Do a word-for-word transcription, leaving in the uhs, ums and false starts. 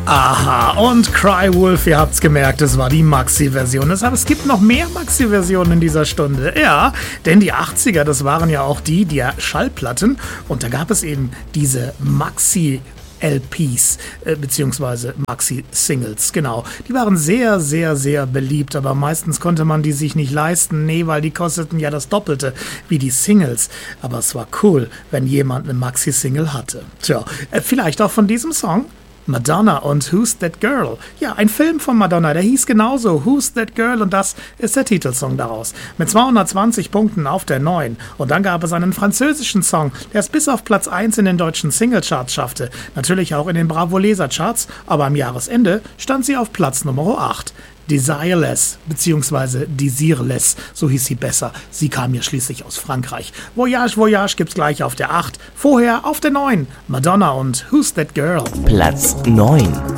Aha, und Cry Wolf, ihr habt's gemerkt, es war die Maxi-Version. Aber es gibt noch mehr Maxi-Versionen in dieser Stunde. Ja, denn die achtziger, das waren ja auch die der Schallplatten. Und da gab es eben diese Maxi- L Ps, äh, beziehungsweise Maxi-Singles, genau. Die waren sehr, sehr, sehr beliebt, aber meistens konnte man die sich nicht leisten, nee, weil die kosteten ja das Doppelte wie die Singles. Aber es war cool, wenn jemand eine Maxi-Single hatte. Tja, äh, vielleicht auch von diesem Song? Madonna und Who's That Girl? Ja, ein Film von Madonna, der hieß genauso Who's That Girl und das ist der Titelsong daraus. Mit zweihundertzwanzig Punkten auf der neun. Und dann gab es einen französischen Song, der es bis auf Platz eins in den deutschen Singlecharts schaffte. Natürlich auch in den Bravo-Leser-Charts, aber am Jahresende stand sie auf Platz Nummer acht. Desireless, beziehungsweise Desireless, so hieß sie besser. Sie kam ja schließlich aus Frankreich. Voyage, Voyage gibt's gleich auf der acht. Vorher auf der neun. Madonna und Who's That Girl? Platz neun.